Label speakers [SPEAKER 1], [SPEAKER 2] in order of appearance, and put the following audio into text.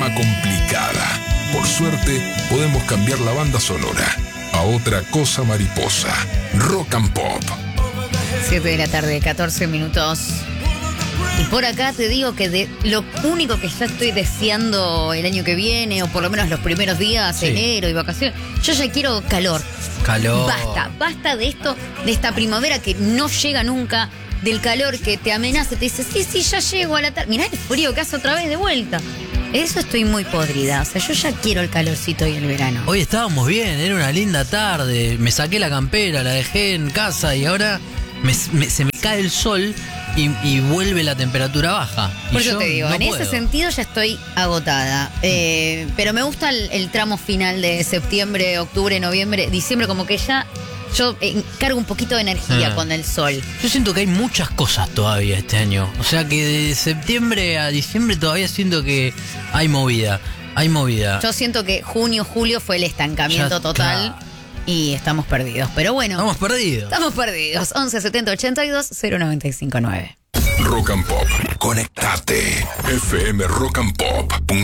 [SPEAKER 1] etapa complicada. Por suerte, podemos cambiar la banda sonora a otra cosa mariposa. Rock and Pop.
[SPEAKER 2] 7 de la tarde, 14 minutos. Y por acá te digo que de lo único que ya estoy deseando el año que viene, o por lo menos los primeros días,
[SPEAKER 3] Sí.
[SPEAKER 2] enero y vacaciones, yo ya quiero calor.
[SPEAKER 3] Calor.
[SPEAKER 2] Basta de esto, de esta primavera que no llega nunca, del calor que te amenaza, te dice, sí, ya llego a la tarde. Mirá el frío que hace otra vez de vuelta. Eso estoy muy podrida, o sea, yo ya quiero el calorcito y el verano.
[SPEAKER 3] Hoy estábamos bien, era una linda tarde. Me saqué la campera, la dejé en casa y ahora se me cae el sol y vuelve la temperatura baja.
[SPEAKER 2] Por
[SPEAKER 3] Y
[SPEAKER 2] eso
[SPEAKER 3] yo
[SPEAKER 2] te digo,
[SPEAKER 3] no
[SPEAKER 2] en
[SPEAKER 3] puedo.
[SPEAKER 2] ese sentido ya estoy agotada. Pero me gusta el tramo final de septiembre, octubre, noviembre, diciembre, como que ya yo cargo un poquito de energía con el sol.
[SPEAKER 3] Yo siento que hay muchas cosas todavía este año. O sea que de septiembre a diciembre todavía siento que hay movida. Hay movida.
[SPEAKER 2] Yo siento que junio, julio fue el estancamiento
[SPEAKER 3] Ya,
[SPEAKER 2] total.
[SPEAKER 3] claro.
[SPEAKER 2] Y estamos perdidos. Pero bueno,
[SPEAKER 3] Estamos perdidos.
[SPEAKER 2] estamos perdidos. 11 70 82 0959.
[SPEAKER 1] Rock and Pop. Conectate. FM Rock and Pop.